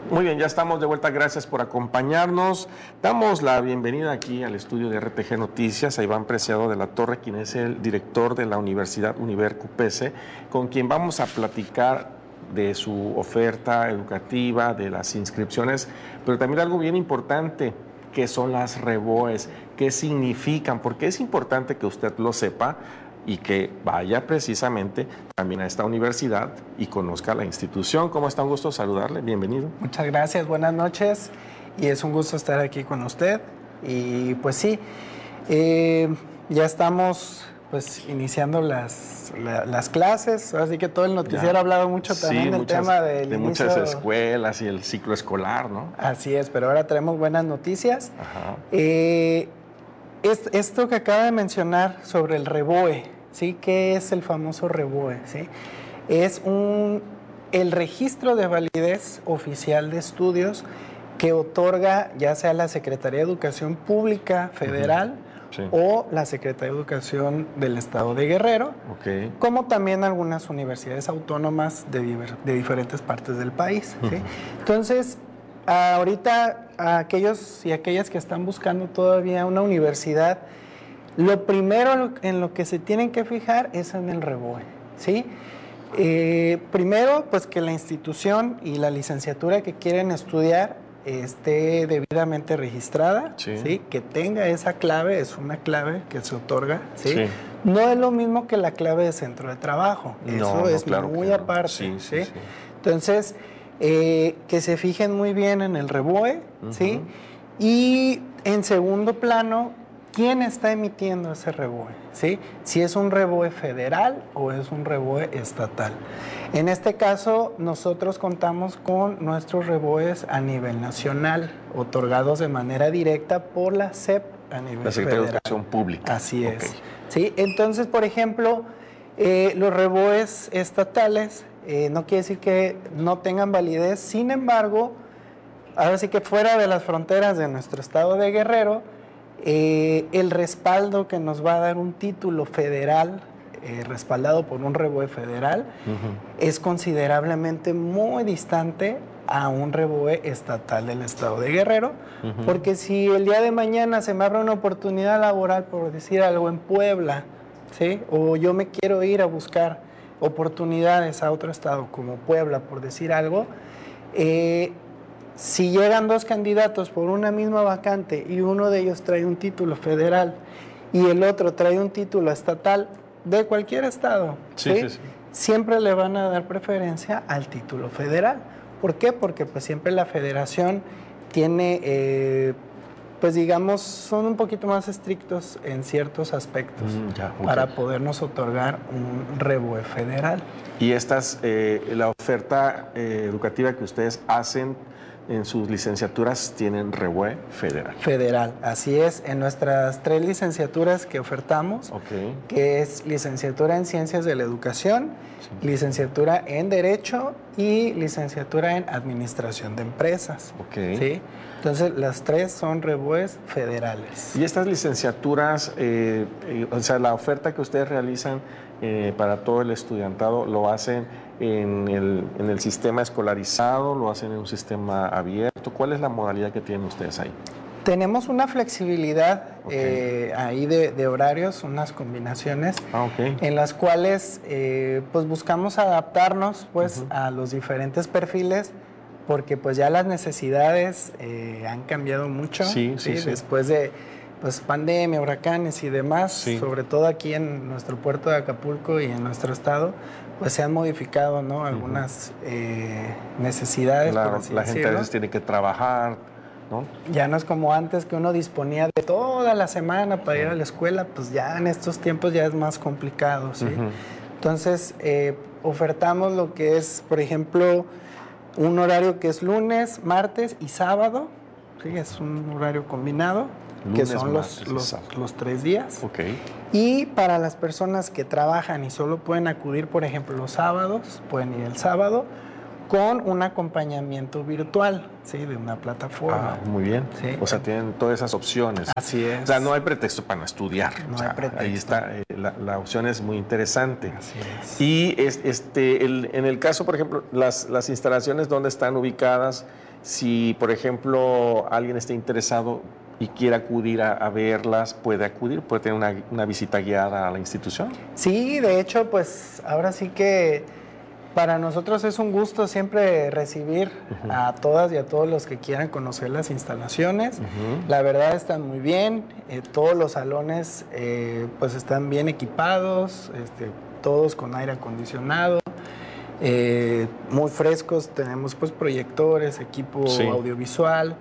Muy bien, ya estamos de vuelta, gracias por acompañarnos. Damos la bienvenida aquí al estudio de RTG Noticias a Iván Preciado de la Torre, quien es el director de la Universidad Univer QPC, con quien vamos a platicar de su oferta educativa, de las inscripciones, pero también algo bien importante, que son las REBOEs, qué significan, porque es importante que usted lo sepa y que vaya precisamente también a esta universidad y conozca la institución. ¿Cómo está? Un gusto saludarle, bienvenido. Muchas gracias, buenas noches, y es un gusto estar aquí con usted. Y pues sí, ya estamos pues iniciando las clases, así que todo el noticiero ha hablado mucho también del tema de muchas escuelas y el ciclo escolar, ¿no? Así es, pero ahora traemos buenas noticias. Ajá. Esto que acaba de mencionar sobre el REBOE, ¿sí? ¿Qué es el famoso REBOE? ¿Sí? Es el registro de validez oficial de estudios que otorga ya sea la Secretaría de Educación Pública Federal, sí, o la Secretaría de Educación del Estado de Guerrero, okay, como también algunas universidades autónomas de diferentes partes del país. ¿Sí? Entonces, ahorita a aquellos y aquellas que están buscando todavía una universidad, lo primero en lo que se tienen que fijar es en el REBOE, ¿sí? Primero, pues que la institución y la licenciatura que quieren estudiar esté debidamente registrada, sí, ¿sí? Que tenga esa clave, es una clave que se otorga, ¿sí? Sí. No es lo mismo que la clave de centro de trabajo, eso es claro, muy aparte, sí, ¿sí? Sí, sí. Entonces, que se fijen muy bien en el REBOE, ¿sí? Y en segundo plano, ¿quién está emitiendo ese REBOE? ¿Sí? Si es un REBOE federal o es un REBOE estatal. En este caso, nosotros contamos con nuestros REBOEs a nivel nacional, otorgados de manera directa por la SEP a nivel la Secretaría de Educación Pública. Así es. Okay. ¿Sí? Entonces, por ejemplo, los REBOEs estatales no quiere decir que no tengan validez, sin embargo, ahora sí que fuera de las fronteras de nuestro estado de Guerrero, el respaldo que nos va a dar un título federal, respaldado por un REBOE federal, es considerablemente muy distante a un REBOE estatal del estado de Guerrero, porque si el día de mañana se me abre una oportunidad laboral, por decir algo, en Puebla, ¿sí? O yo me quiero ir a buscar oportunidades a otro estado como Puebla, por decir algo, si llegan dos candidatos por una misma vacante y uno de ellos trae un título federal y el otro trae un título estatal de cualquier estado, sí, ¿sí? Sí, sí. Siempre le van a dar preferencia al título federal. ¿Por qué? Porque pues siempre la federación tiene, pues digamos, son un poquito más estrictos en ciertos aspectos para podernos otorgar un REBOE federal. Y la oferta educativa que ustedes hacen en sus licenciaturas tienen REBOE federal. Federal, así es. En nuestras 3 licenciaturas que ofertamos, que es licenciatura en Ciencias de la Educación, sí, licenciatura en Derecho y licenciatura en Administración de Empresas. ¿Sí? Entonces, las 3 son REBOEs federales. Y estas licenciaturas, o sea, la oferta que ustedes realizan para todo el estudiantado, ¿lo hacen en el sistema escolarizado, lo hacen en un sistema abierto? ¿Cuál es la modalidad que tienen ustedes ahí? Tenemos una flexibilidad ahí de horarios, unas combinaciones en las cuales pues buscamos adaptarnos pues a los diferentes perfiles, porque pues ya las necesidades han cambiado mucho, sí. Después de pues pandemia, huracanes y demás, sobre todo aquí en nuestro puerto de Acapulco y en nuestro estado, pues se han modificado, ¿no? Algunas necesidades. Claro, por así la gente a veces tiene que trabajar, ¿no? Ya no es como antes, que uno disponía de toda la semana para ir a la escuela, pues ya en estos tiempos ya es más complicado, ¿sí? Entonces, ofertamos lo que es, por ejemplo, un horario que es lunes, martes y sábado, ¿sí? Es un horario combinado, lunes, que son los 3 días. Y para las personas que trabajan y solo pueden acudir, por ejemplo, los sábados, pueden ir el sábado, con un acompañamiento virtual, ¿sí? De una plataforma. Muy bien. Sí. O sea, tienen todas esas opciones. Así es. O sea, no hay pretexto para no estudiar. No o sea, hay pretexto. ahí está, la opción es muy interesante. Así es. Y en el caso, por ejemplo, las instalaciones, ¿dónde están ubicadas? Si, por ejemplo, alguien está interesado y quiere acudir a verlas, puede acudir, puede tener una visita guiada a la institución. Sí, de hecho, pues ahora sí que para nosotros es un gusto siempre recibir a todas y a todos los que quieran conocer las instalaciones. La verdad están muy bien, todos los salones pues están bien equipados, todos con aire acondicionado, muy frescos, tenemos pues proyectores, equipo audiovisual,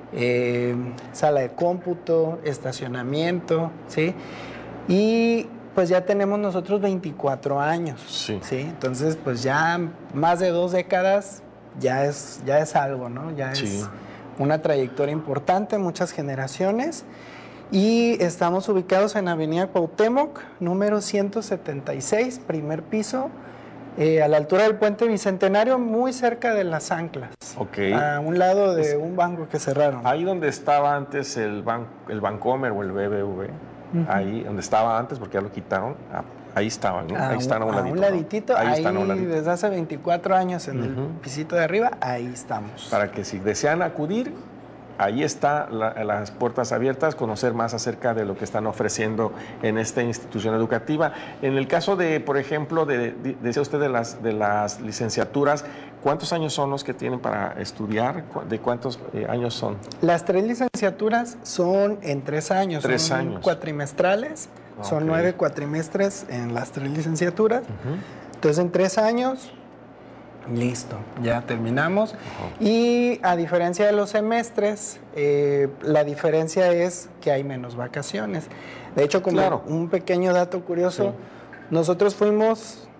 sala de cómputo, estacionamiento, ¿sí? Y pues ya tenemos nosotros 24 años, ¿sí? Entonces, pues ya más de 2 décadas ya es algo, ¿no? Ya es una trayectoria importante, muchas generaciones. Y estamos ubicados en Avenida Cuauhtémoc, número 176, primer piso, a la altura del Puente Bicentenario, muy cerca de Las Anclas. A un lado de un banco que cerraron. Ahí donde estaba antes el Bancomer o el BBV. Ahí donde estaba antes, porque ya lo quitaron, ahí estaban, ¿no? Ahí están a un ladito. Un laditito, ¿no? Ahí están a un ladito. Desde hace 24 años en el pisito de arriba, ahí estamos. Para que si desean acudir, ahí está las puertas abiertas, conocer más acerca de lo que están ofreciendo en esta institución educativa. En el caso de, por ejemplo, decía usted de las licenciaturas, ¿cuántos años son los que tienen para estudiar? ¿De cuántos años son? Las 3 licenciaturas son en 3 años. 3 años. Son cuatrimestrales, son 9 cuatrimestres en las 3 licenciaturas. Entonces, en 3 años... Listo, ya terminamos. Y a diferencia de los semestres, la diferencia es que hay menos vacaciones. De hecho, como un pequeño dato curioso, nosotros fuimos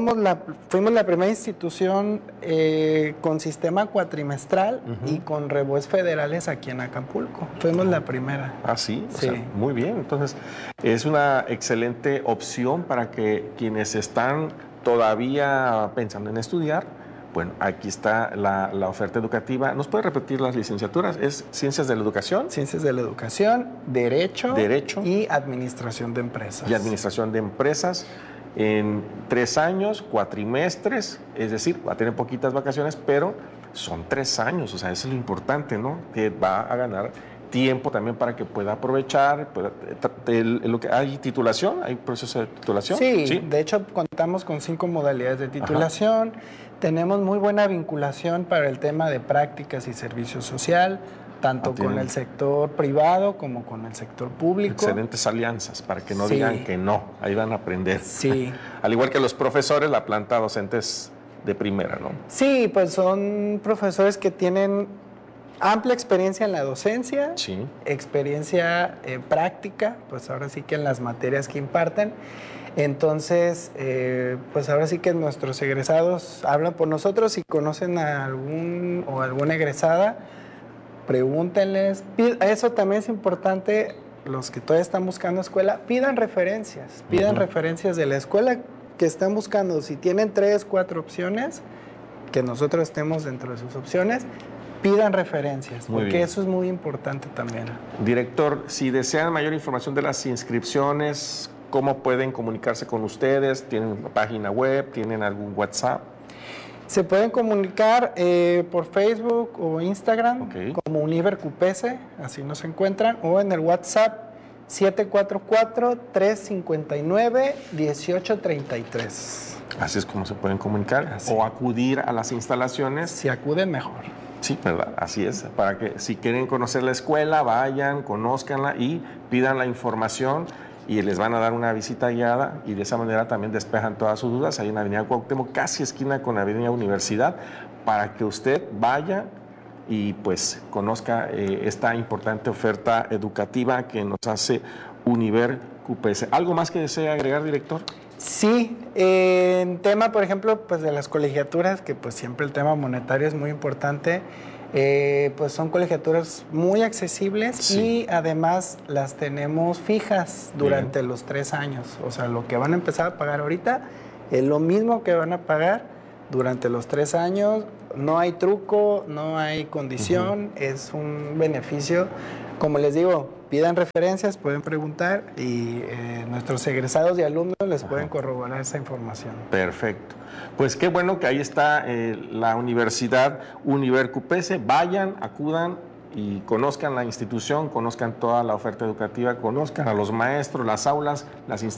la primera institución con sistema cuatrimestral y con revés federales aquí en Acapulco. Fuimos la primera. Ah, sí, o sea, muy bien. Entonces, es una excelente opción para que quienes están todavía pensando en estudiar. Bueno, aquí está la oferta educativa. ¿Nos puede repetir las licenciaturas? ¿Es Ciencias de la Educación? Ciencias de la Educación, Derecho y Administración de Empresas. Y Administración de Empresas en 3 años, cuatrimestres, es decir, va a tener poquitas vacaciones, pero son 3 años, o sea, eso es lo importante, ¿no? Que va a ganar tiempo también para que pueda aprovechar. ¿Hay titulación? ¿Hay proceso de titulación? Sí, de hecho contamos con 5 modalidades de titulación. Tenemos muy buena vinculación para el tema de prácticas y servicio social, tanto con el sector privado como con el sector público. Excelentes alianzas, para que no digan que no, ahí van a aprender. Sí. Al igual que los profesores, la planta docente es de primera, ¿no? Sí, pues son profesores que tienen amplia experiencia en la docencia, experiencia práctica, pues ahora sí que en las materias que imparten. Entonces, pues ahora sí que nuestros egresados hablan por nosotros. Si conocen a algún o alguna egresada, pregúntenles. Eso también es importante, los que todavía están buscando escuela, pidan referencias de la escuela que están buscando. Si tienen 3, 4 opciones, que nosotros estemos dentro de sus opciones, pidan referencias, porque eso es muy importante también. Director, si desean mayor información de las inscripciones, ¿cómo pueden comunicarse con ustedes? ¿Tienen página web? ¿Tienen algún WhatsApp? Se pueden comunicar por Facebook o Instagram como UniverCupese, así nos encuentran, o en el WhatsApp 744-359-1833. Así es como se pueden comunicar. O acudir a las instalaciones. Si acuden, mejor. Sí, ¿verdad? Así es. Para que si quieren conocer la escuela, vayan, conózcanla y pidan la información y les van a dar una visita guiada y de esa manera también despejan todas sus dudas. Ahí en Avenida Cuauhtémoc, casi esquina con Avenida Universidad, para que usted vaya y pues conozca esta importante oferta educativa que nos hace UniverCupese. ¿Algo más que desea agregar, director? Sí, en tema, por ejemplo, pues de las colegiaturas, que pues siempre el tema monetario es muy importante, pues son colegiaturas muy accesibles y además las tenemos fijas durante los 3 años. O sea, lo que van a empezar a pagar ahorita es lo mismo que van a pagar durante los 3 años. No hay truco, no hay condición, es un beneficio. Como les digo, pidan referencias, pueden preguntar y nuestros egresados y alumnos les pueden corroborar esa información. Perfecto. Pues qué bueno que ahí está la Universidad UniverCUPESE. Vayan, acudan y conozcan la institución, conozcan toda la oferta educativa, conozcan a los maestros, las aulas, las instituciones.